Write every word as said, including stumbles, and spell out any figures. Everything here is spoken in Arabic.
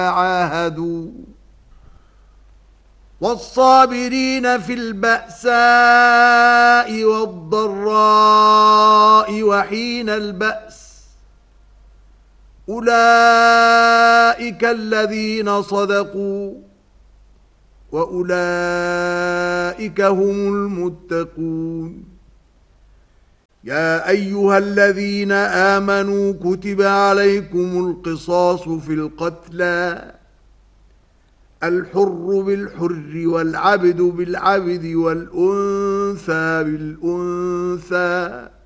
عاهدوا والصابرين في البأساء والضراء وحين البأس أولئك الذين صدقوا وأولئك هم المتقون. يا أيها الذين آمنوا كتب عليكم القصاص في القتلى الحر بالحر والعبد بالعبد والأنثى بالأنثى